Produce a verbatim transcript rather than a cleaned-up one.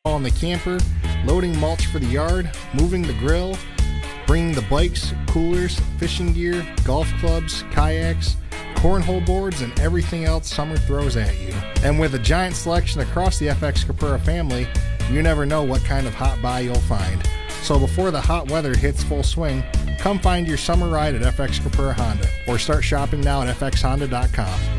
in the camper, loading mulch for the yard, moving the grill, bringing the bikes, coolers, fishing gear, golf clubs, kayaks, cornhole boards, and everything else summer throws at you. And with a giant selection across the F X Capura family, you never know what kind of hot buy you'll find. So before the hot weather hits full swing, come find your summer ride at F X Capura Honda, or start shopping now at F X Honda dot com.